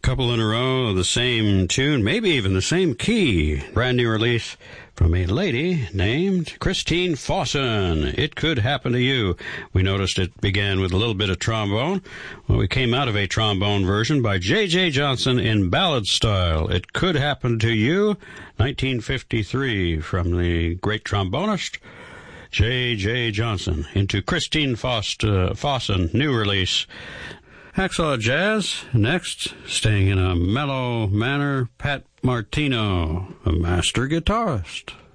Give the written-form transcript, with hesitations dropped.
couple in a row of the same tune, maybe even the same key. Brand new release from a lady named Christine Fawson. It Could Happen to You. We noticed it began with a little bit of trombone. Well, we came out of a trombone version by J.J. Johnson in ballad style. It Could Happen to You, 1953, from the great trombonist J.J. Johnson into Christine Fawson, new release. Hacksaw Jazz. Next, staying in a mellow manner, Pat Martino, a master guitarist.